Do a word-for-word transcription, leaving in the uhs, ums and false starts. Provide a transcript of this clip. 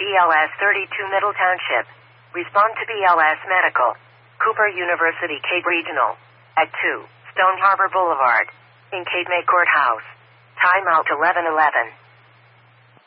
B L S thirty-two Middle Township. Respond to B L S Medical. Cooper University Cape Regional. At two, Stone Harbor Boulevard. In Cape May Courthouse. Timeout eleven eleven.